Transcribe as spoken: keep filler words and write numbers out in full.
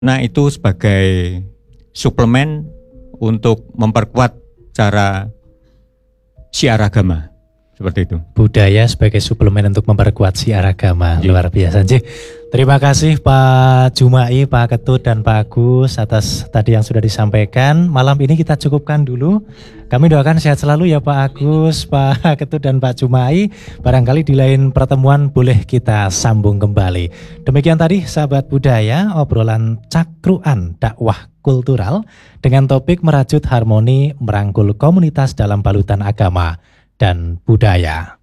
Nah, itu sebagai suplemen untuk memperkuat cara syiar agama. Seperti itu. Budaya sebagai suplemen untuk memperkuat syiar agama. Jee. Luar biasa. Jee. Terima kasih Pak Jumai, Pak Ketut dan Pak Agus atas tadi yang sudah disampaikan. Malam ini kita cukupkan dulu. Kami doakan sehat selalu ya Pak Agus, Pak Ketut dan Pak Jumai. Barangkali di lain pertemuan boleh kita sambung kembali. Demikian tadi sahabat budaya, obrolan cakruan dakwah kultural dengan topik merajut harmoni merangkul komunitas dalam balutan agama dan budaya.